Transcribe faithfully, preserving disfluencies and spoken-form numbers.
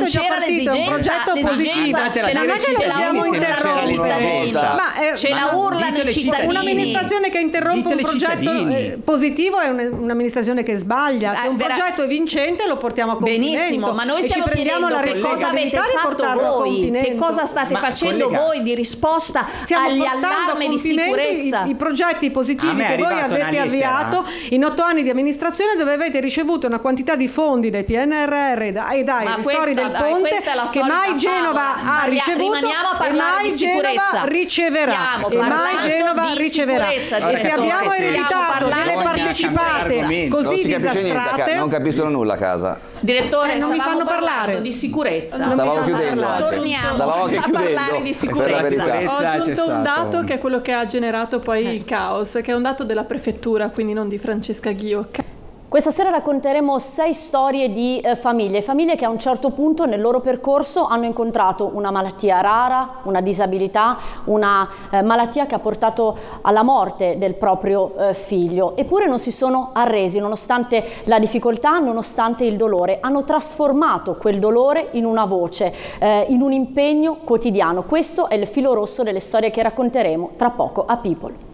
è già partito, è un progetto positivo. Non è che lo dobbiamo interrompere. Ma è, ce la urlano i cittadini. Un'amministrazione che interrompe un progetto eh, positivo è un, un'amministrazione che sbaglia. Se un vera... progetto è vincente lo portiamo a compimento. Benissimo, ma noi stiamo chiedendo la che cosa avete fatto voi, che cosa state ma facendo collega, voi di risposta agli allarmi di sicurezza. I, i progetti positivi che voi avete avviato in otto anni di amministrazione, dove avete ricevuto una quantità di fondi dai P N R R e dai ristori del ponte che mai Genova ha ricevuto e mai Genova riceverà e mai Genova riceverà. E se abbiamo ereditato delle partecipate così disastrate, non capiscono nulla a casa. Direttore, eh, non mi fanno parlare di sicurezza. Stavamo chiudendo anche. Torniamo Stavamo anche a chiudendo. parlare di sicurezza. Ho aggiunto un dato che è quello che ha generato poi il caos, che è un dato della prefettura, quindi non di Francesca Ghio. Questa sera racconteremo sei storie di eh, famiglie, famiglie che a un certo punto nel loro percorso hanno incontrato una malattia rara, una disabilità, una eh, malattia che ha portato alla morte del proprio eh, figlio, eppure non si sono arresi nonostante la difficoltà, nonostante il dolore, hanno trasformato quel dolore in una voce, eh, in un impegno quotidiano. Questo è il filo rosso delle storie che racconteremo tra poco a People.